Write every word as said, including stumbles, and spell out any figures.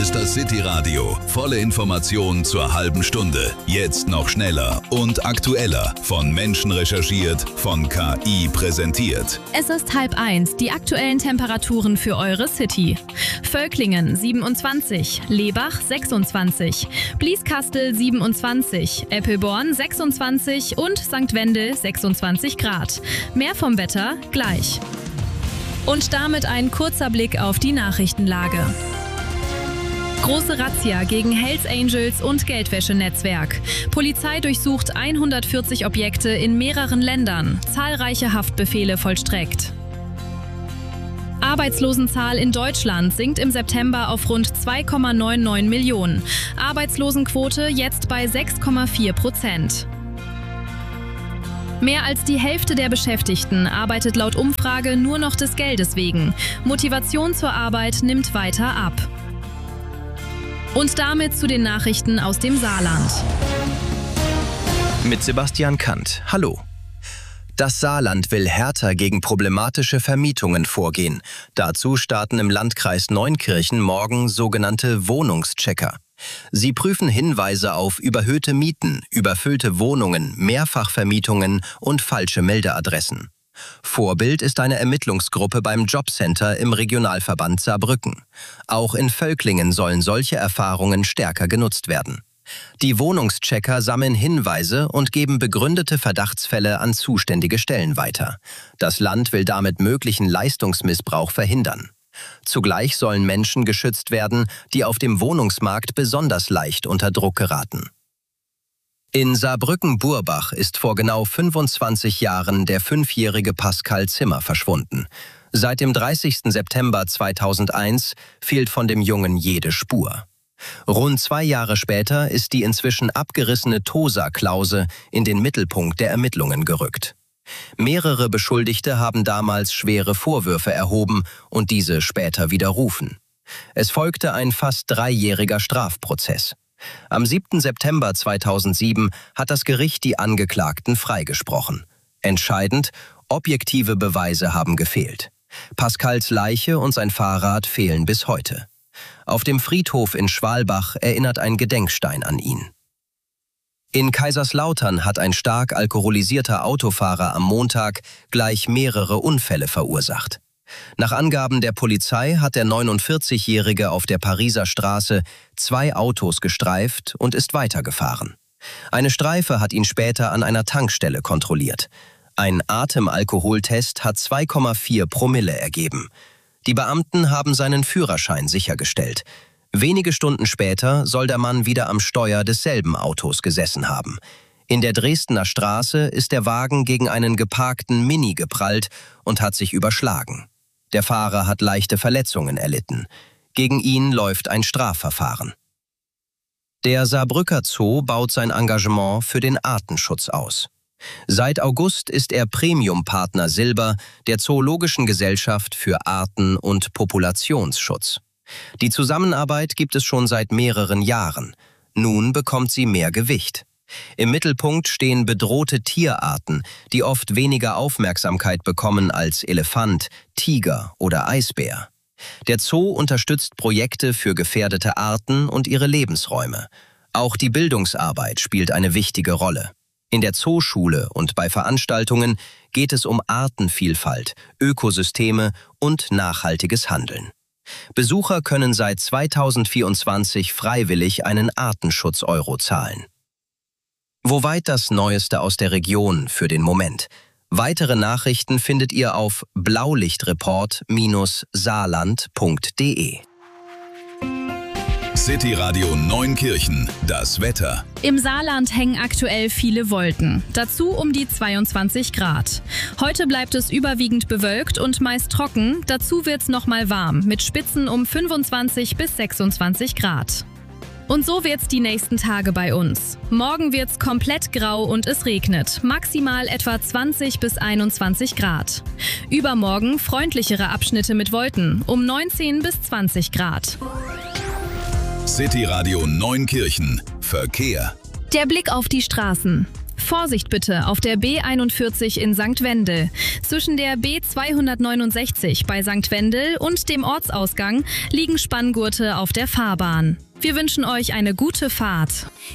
ist das City Radio. Volle Informationen zur halben Stunde. Jetzt noch schneller und aktueller. Von Menschen recherchiert, von K I präsentiert. Es ist halb eins. Die aktuellen Temperaturen für eure City. Völklingen siebenundzwanzig, Lebach sechsundzwanzig, Blieskastel siebenundzwanzig, Eppelborn sechsundzwanzig und Sankt Wendel sechsundzwanzig Grad. Mehr vom Wetter gleich. Und damit ein kurzer Blick auf die Nachrichtenlage. Große Razzia gegen Hells Angels und Geldwäschenetzwerk. Polizei durchsucht hundertvierzig Objekte in mehreren Ländern. Zahlreiche Haftbefehle vollstreckt. Arbeitslosenzahl in Deutschland sinkt im September auf rund zwei Komma neunundneunzig Millionen. Arbeitslosenquote jetzt bei sechs Komma vier Prozent. Mehr als die Hälfte der Beschäftigten arbeitet laut Umfrage nur noch des Geldes wegen. Motivation zur Arbeit nimmt weiter ab. Und damit zu den Nachrichten aus dem Saarland. Mit Sebastian Kandt. Hallo. Das Saarland will härter gegen problematische Vermietungen vorgehen. Dazu starten im Landkreis Neunkirchen morgen sogenannte Wohnungschecker. Sie prüfen Hinweise auf überhöhte Mieten, überfüllte Wohnungen, Mehrfachvermietungen und falsche Meldeadressen. Vorbild ist eine Ermittlungsgruppe beim Jobcenter im Regionalverband Saarbrücken. Auch in Völklingen sollen solche Erfahrungen stärker genutzt werden. Die Wohnungschecker sammeln Hinweise und geben begründete Verdachtsfälle an zuständige Stellen weiter. Das Land will damit möglichen Leistungsmissbrauch verhindern. Zugleich sollen Menschen geschützt werden, die auf dem Wohnungsmarkt besonders leicht unter Druck geraten. In Saarbrücken-Burbach ist vor genau fünfundzwanzig Jahren der fünfjährige Pascal Zimmer verschwunden. Seit dem dreißigsten September zweitausendeins fehlt von dem Jungen jede Spur. Rund zwei Jahre später ist die inzwischen abgerissene Tosa-Klause in den Mittelpunkt der Ermittlungen gerückt. Mehrere Beschuldigte haben damals schwere Vorwürfe erhoben und diese später widerrufen. Es folgte ein fast dreijähriger Strafprozess. Am siebten September zweitausendsieben hat das Gericht die Angeklagten freigesprochen. Entscheidend: objektive Beweise haben gefehlt. Pascals Leiche und sein Fahrrad fehlen bis heute. Auf dem Friedhof in Schwalbach erinnert ein Gedenkstein an ihn. In Kaiserslautern hat ein stark alkoholisierter Autofahrer am Montag gleich mehrere Unfälle verursacht. Nach Angaben der Polizei hat der neunundvierzigjährige auf der Pariser Straße zwei Autos gestreift und ist weitergefahren. Eine Streife hat ihn später an einer Tankstelle kontrolliert. Ein Atemalkoholtest hat zwei Komma vier Promille ergeben. Die Beamten haben seinen Führerschein sichergestellt. Wenige Stunden später soll der Mann wieder am Steuer desselben Autos gesessen haben. In der Dresdner Straße ist der Wagen gegen einen geparkten Mini geprallt und hat sich überschlagen. Der Fahrer hat leichte Verletzungen erlitten. Gegen ihn läuft ein Strafverfahren. Der Saarbrücker Zoo baut sein Engagement für den Artenschutz aus. Seit August ist er Premium-Partner Silber der Zoologischen Gesellschaft für Arten- und Populationsschutz. Die Zusammenarbeit gibt es schon seit mehreren Jahren. Nun bekommt sie mehr Gewicht. Im Mittelpunkt stehen bedrohte Tierarten, die oft weniger Aufmerksamkeit bekommen als Elefant, Tiger oder Eisbär. Der Zoo unterstützt Projekte für gefährdete Arten und ihre Lebensräume. Auch die Bildungsarbeit spielt eine wichtige Rolle. In der Zooschule und bei Veranstaltungen geht es um Artenvielfalt, Ökosysteme und nachhaltiges Handeln. Besucher können seit zweitausendvierundzwanzig freiwillig einen Artenschutz-Euro zahlen. Woweit das Neueste aus der Region für den Moment. Weitere Nachrichten findet ihr auf blaulichtreport Bindestrich saarland Punkt de. City Radio Neunkirchen, das Wetter. Im Saarland hängen aktuell viele Wolken. Dazu um die zweiundzwanzig Grad. Heute bleibt es überwiegend bewölkt und meist trocken. Dazu wird's nochmal warm, mit Spitzen um fünfundzwanzig bis sechsundzwanzig Grad. Und so wird's die nächsten Tage bei uns. Morgen wird's komplett grau und es regnet. Maximal etwa zwanzig bis einundzwanzig Grad. Übermorgen freundlichere Abschnitte mit Wolken, um neunzehn bis zwanzig Grad. City Radio Neunkirchen. Verkehr. Der Blick auf die Straßen. Vorsicht bitte auf der B einundvierzig in Sankt Wendel. Zwischen der B zweihundertneunundsechzig bei Sankt Wendel und dem Ortsausgang liegen Spanngurte auf der Fahrbahn. Wir wünschen euch eine gute Fahrt.